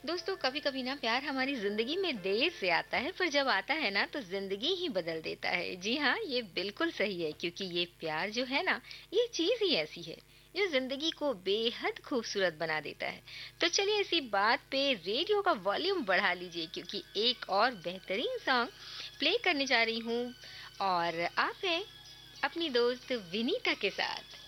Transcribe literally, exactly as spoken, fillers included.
दोस्तों कभी कभी ना प्यार हमारी जिंदगी में देर से आता है, पर जब आता है ना तो जिंदगी ही बदल देता है। जी हाँ, ये बिल्कुल सही है, क्योंकि ये प्यार जो है ना, ये चीज ही ऐसी है जो जिंदगी को बेहद खूबसूरत बना देता है। तो चलिए इसी बात पे रेडियो का वॉल्यूम बढ़ा लीजिए, क्योंकि एक और बेहतरीन सॉन्ग प्ले करने जा रही हूँ। और आप हैं अपनी दोस्त विनीता के साथ।